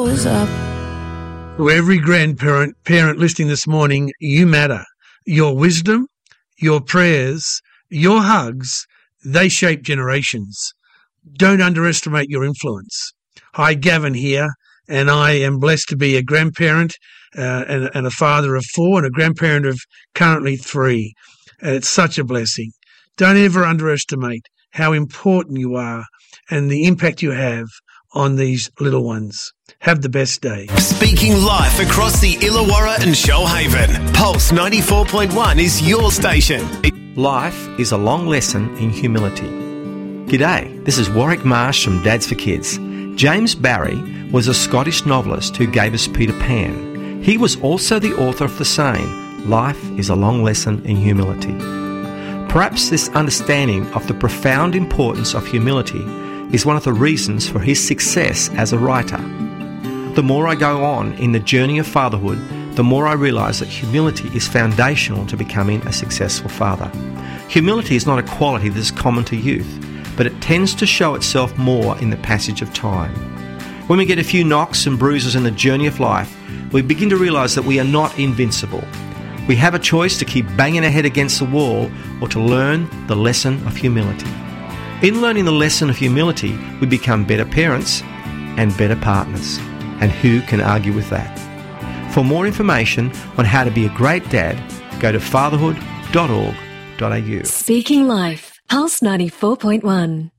To every parent listening this morning, you matter. Your wisdom, your prayers, your hugs, they shape generations. Don't underestimate your influence. Hi, Gavin here, and I am blessed to be a grandparent and a father of 4 and a grandparent of currently 3. It's such a blessing. Don't ever underestimate how important you are and the impact you have on these little ones. Have the best day. Speaking life across the Illawarra and Shoalhaven. Pulse 94.1 is your station. Life is a long lesson in humility. G'day, this is Warwick Marsh from Dads for Kids. James Barrie was a Scottish novelist who gave us Peter Pan. He was also the author of the saying, life is a long lesson in humility. Perhaps this understanding of the profound importance of humility is one of the reasons for his success as a writer. The more I go on in the journey of fatherhood, the more I realise that humility is foundational to becoming a successful father. Humility is not a quality that is common to youth, but it tends to show itself more in the passage of time. When we get a few knocks and bruises in the journey of life, we begin to realise that we are not invincible. We have a choice to keep banging our head against the wall or to learn the lesson of humility. In learning the lesson of humility, we become better parents and better partners. And who can argue with that? For more information on how to be a great dad, go to fatherhood.org.au. Speaking Life, Pulse 94.1.